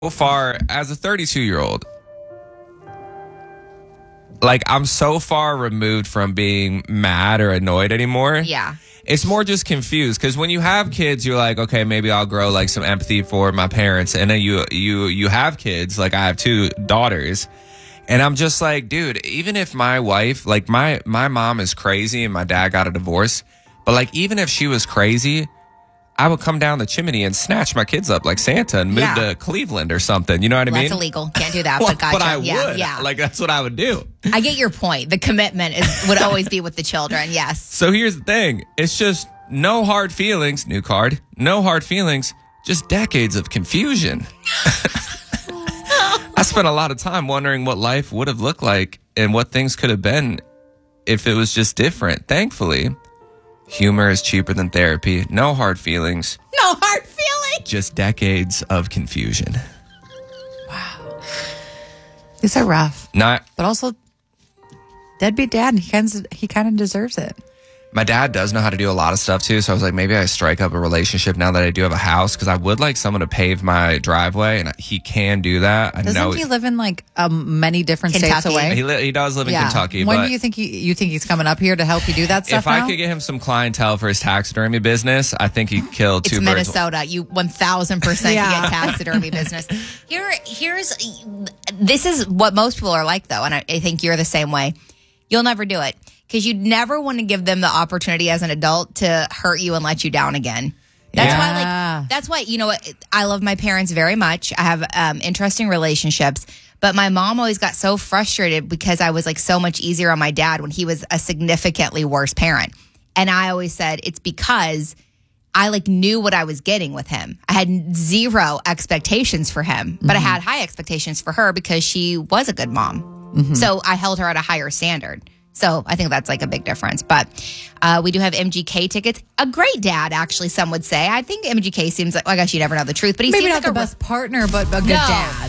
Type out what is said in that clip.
So far, as a 32-year-old, like, I'm so far removed from being mad or annoyed anymore. Yeah. It's more just confused, because when you have kids, you're like, okay, maybe I'll grow like some empathy for my parents. And then you have kids, like I have 2 daughters. And I'm just like, dude, even if my wife, like my mom is crazy and my dad got a divorce, but like even if she was crazy, I would come down the chimney and snatch my kids up like Santa and move to Cleveland or something. You know what I mean? That's illegal. Can't do that. Well, but gotcha. But I would. Yeah. Like, that's what I would do. I get your point. The commitment would always be with the children. Yes. So here's the thing. It's just no hard feelings. New card. No hard feelings. Just decades of confusion. I spent a lot of time wondering what life would have looked like and what things could have been if it was just different. Thankfully, humor is cheaper than therapy. No hard feelings. No hard feelings. Just decades of confusion. These are rough. Not. But also, deadbeat dad, he kind of deserves it. My dad does know how to do a lot of stuff too, so I was like, maybe I strike up a relationship now that I do have a house, because I would like someone to pave my driveway, and he can do that. I Doesn't know he live in like many different Kentucky. states away? he does live in Kentucky. When but do you think you think he's coming up here to help you do that stuff? if I could get him some clientele for his taxidermy business, I think he'd kill 2 It's birds. Minnesota. You 1,000% can get taxidermy business. This is what most people are like, though, and I think you're the same way. You'll never do it because you'd never want to give them the opportunity as an adult to hurt you and let you down again. That's why, you know what? I love my parents very much. I have interesting relationships, but my mom always got so frustrated because I was like so much easier on my dad when he was a significantly worse parent. And I always said it's because I like knew what I was getting with him. I had 0 expectations for him, but I had high expectations for her because she was a good mom. So I held her at a higher standard. So I think that's like a big difference. But we do have MGK tickets. A great dad, actually, some would say. I think MGK seems like, well, I guess you never know the truth, but he Maybe seems not like the best partner, but a good dad.